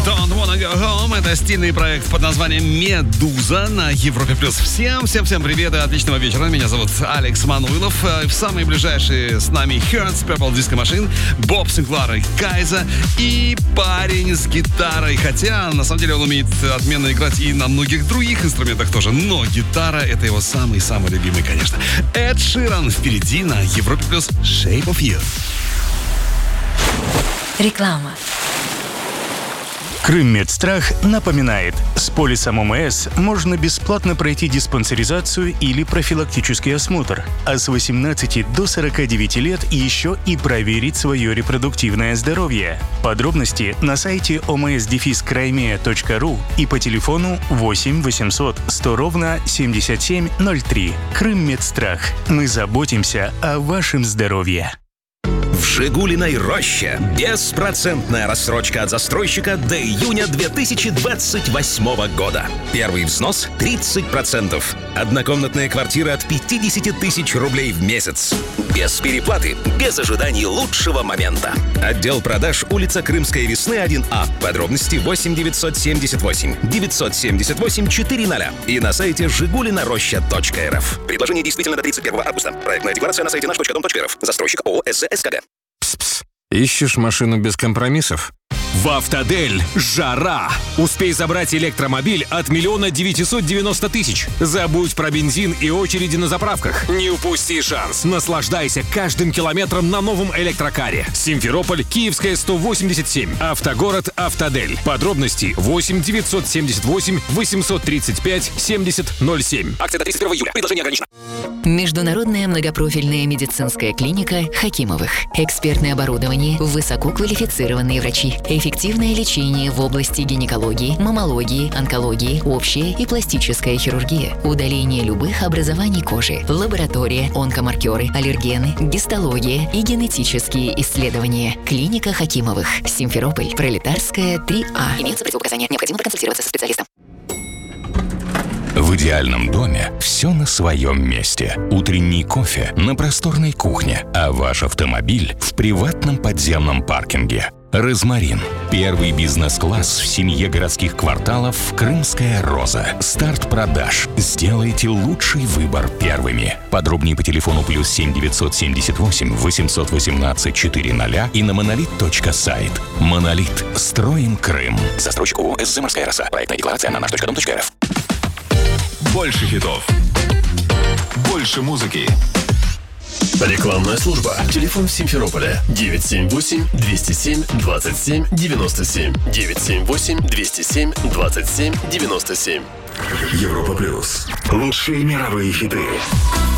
Don't Wanna Go Home. Это стильный проект под названием «Медуза» на Европе+. Всем привет и отличного вечера. Меня зовут Алекс Мануилов. В самые ближайшие с нами Hertz, Purple Disco Machine, Боб Синклар и Кайза и парень с гитарой. Хотя, на самом деле, он умеет отменно играть и на многих других инструментах тоже. Но гитара — это его самый-самый любимый, конечно. Эд Ширан впереди на Европе+. Shape of You. Реклама. Крыммедстрах напоминает, с полисом ОМС можно бесплатно пройти диспансеризацию или профилактический осмотр, а с 18 до 49 лет еще и проверить свое репродуктивное здоровье. Подробности на сайте oms-crimea.ru и по телефону 8 800 100 77 03. Крыммедстрах. Мы заботимся о вашем здоровье. В Жигулиной роще беспроцентная рассрочка от застройщика до июня 2028 года. Первый взнос 30%. Однокомнатная квартира от 50 тысяч рублей в месяц. Без переплаты, без ожиданий лучшего момента. Отдел продаж, улица Крымская Весны, 1А. Подробности 8 978 978 400 и на сайте жигулинароща.рф. Предложение действительно до 31 августа. Проектная декларация на сайте наш.дом.рф. Застройщик ООО СЗ-СКГ. Пс-пс. Ищешь машину без компромиссов? В «Автодель» жара! Успей забрать электромобиль от 1 990 000. Забудь про бензин и очереди на заправках. Не упусти шанс. Наслаждайся каждым километром на новом электрокаре. Симферополь, Киевская, 187. Автогород «Автодель». Подробности 8 978 835 70 07. Акция до 31 июля. Предложение ограничено. Международная многопрофильная медицинская клиника Хакимовых. Экспертное оборудование, высококвалифицированные врачи, эффективное лечение в области гинекологии, маммологии, онкологии, общая и пластическая хирургия, удаление любых образований кожи, лаборатория, онкомаркеры, аллергены, гистология и генетические исследования. Клиника Хакимовых. Симферополь, Пролетарская, 3А. Имеются противопоказания. Необходимо проконсультироваться со специалистом. В идеальном доме все на своем месте. Утренний кофе на просторной кухне, а ваш автомобиль в приватном подземном паркинге. «Розмарин» – первый бизнес-класс в семье городских кварталов «Крымская роза». Старт продаж. Сделайте лучший выбор первыми. Подробнее по телефону +7 978 818 400 и на monolith.сайт. «Монолит». Строим Крым. Застройщик ООО СЗ «Морская роса». Проектная декларация на наш.дом.рф. Больше хитов. Больше музыки. Рекламная служба. Телефон Симферополя 978-207-27-97. 978-207-27-97. Европа+. Лучшие мировые хиты.